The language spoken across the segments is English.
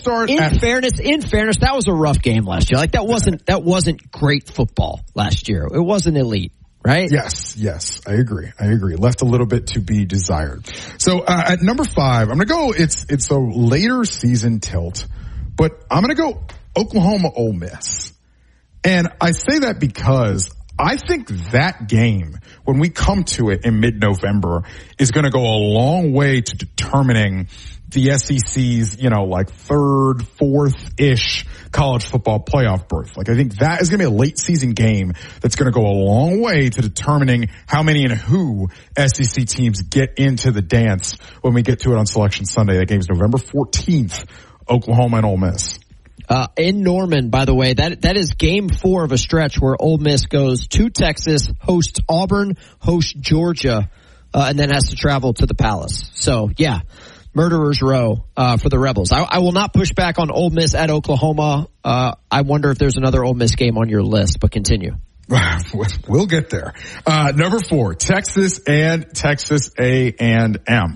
start. In fairness, that was a rough game last year. Like that wasn't great football last year. It wasn't elite, right? Yes, I agree. Left a little bit to be desired. So at number 5, I'm gonna go. It's a later season tilt, but I'm gonna go Oklahoma Ole Miss, and I say that because I think that game, when we come to it in mid-November, is going to go a long way to determining the SEC's, like 3rd, 4th-ish college football playoff berth. Like, I think that is going to be a late season game that's going to go a long way to determining how many and who SEC teams get into the dance when we get to it on Selection Sunday. That game's November 14th, Oklahoma and Ole Miss. In Norman, by the way, that is game 4 of a stretch where Ole Miss goes to Texas, hosts Auburn, hosts Georgia, and then has to travel to the Palace. So, yeah, murderer's row for the Rebels. I will not push back on Ole Miss at Oklahoma. I wonder if there's another Ole Miss game on your list, but continue. We'll get there. Number 4, Texas and Texas A&M.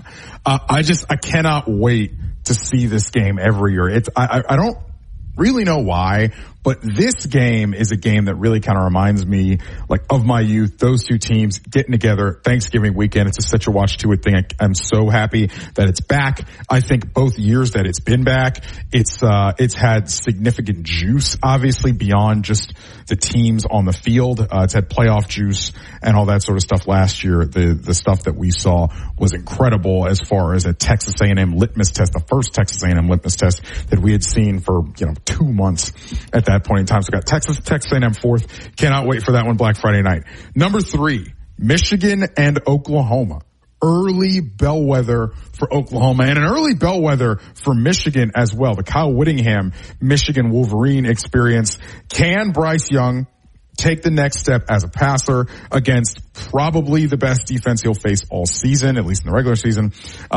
I cannot wait to see this game every year. I don't really know why, but this game is a game that really kind of reminds me of my youth. Those two teams getting together Thanksgiving weekend. It's such a watch to it thing. I'm so happy that it's back. I think both years that it's been back, it's had significant juice, obviously beyond just the teams on the field. It's had playoff juice and all that sort of stuff last year. The stuff that we saw was incredible as far as a Texas A&M litmus test, the first Texas A&M litmus test that we had seen for, 2 months at that point in time. So we got Texas A&M 4th. Cannot wait for that one Black Friday night. Number 3, Michigan and Oklahoma. Early bellwether for Oklahoma and an early bellwether for Michigan as well. The Kyle Whittingham Michigan Wolverine experience. Can Bryce Young take the next step as a passer against probably the best defense he'll face all season, at least in the regular season,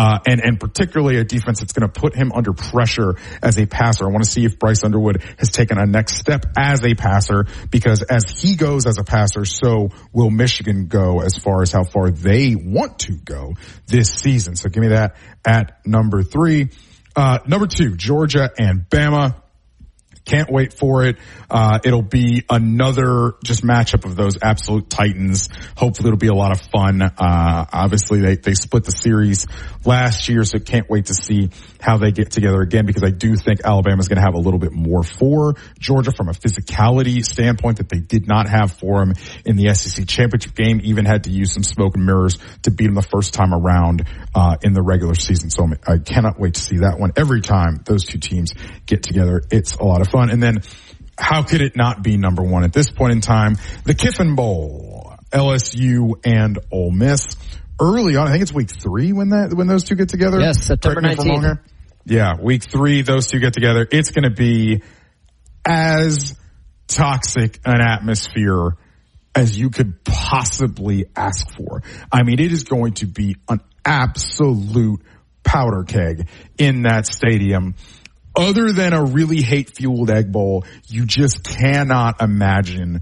and particularly a defense that's going to put him under pressure as a passer. I want to see if Bryce Underwood has taken a next step as a passer, because as he goes as a passer, so will Michigan go as far as how far they want to go this season. So give me that at number 3. Number 2, Georgia and Bama. Can't wait for it. It'll be another just matchup of those absolute titans. Hopefully it'll be a lot of fun. Obviously they split the series last year, so can't wait to see how they get together again, because I do think Alabama's going to have a little bit more for Georgia from a physicality standpoint that they did not have for them in the SEC championship game. Even had to use some smoke and mirrors to beat them the first time around in the regular season. So I cannot wait to see that one. Every time those two teams get together, it's a lot of fun. And then how could it not be number 1 at this point in time? The Kiffin Bowl, LSU and Ole Miss. Early on, I think it's week 3 when those two get together. Yes, September 19th. Yeah, week 3, those two get together. It's going to be as toxic an atmosphere as you could possibly ask for. I mean, it is going to be an absolute powder keg in that stadium. Other than a really hate-fueled Egg Bowl, you just cannot imagine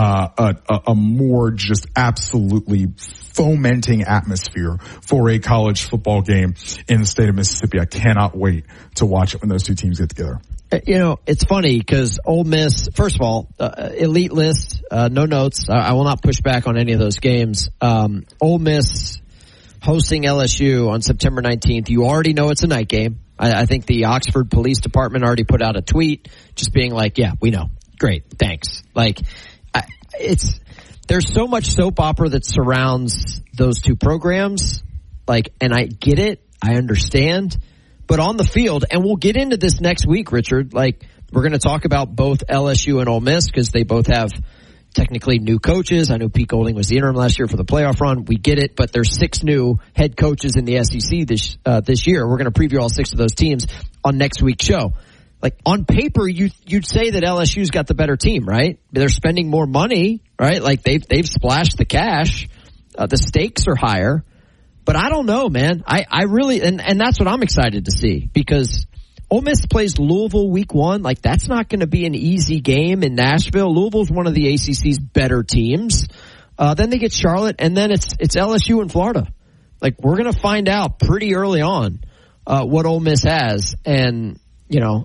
a more just absolutely fomenting atmosphere for a college football game in the state of Mississippi. I cannot wait to watch it when those two teams get together. It's funny because Ole Miss, first of all, elite list, no notes. I will not push back on any of those games. Ole Miss hosting LSU on September 19th. You already know it's a night game. I think the Oxford Police Department already put out a tweet just being like, yeah, we know. Great. Thanks. There's so much soap opera that surrounds those two programs. And I get it. I understand. But on the field, and we'll get into this next week, Richard, we're going to talk about both LSU and Ole Miss because they both have technically new coaches. I know Pete Golding was the interim last year for the playoff run. We get it, but there's 6 new head coaches in the SEC this year. We're going to preview all 6 of those teams on next week's show. On paper, you'd say that LSU's got the better team, right? They're spending more money, right? They've splashed the cash. The stakes are higher. But I don't know, man. I really, and that's what I'm excited to see, because Ole Miss plays Louisville week 1. That's not going to be an easy game in Nashville. Louisville's one of the ACC's better teams. Then they get Charlotte, and then it's LSU in Florida. We're going to find out pretty early on what Ole Miss has. And,